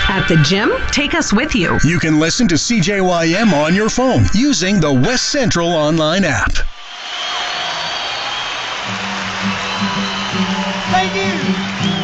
At the gym? Take us with you. You can listen to CJYM on your phone using the West Central online app. Thank you.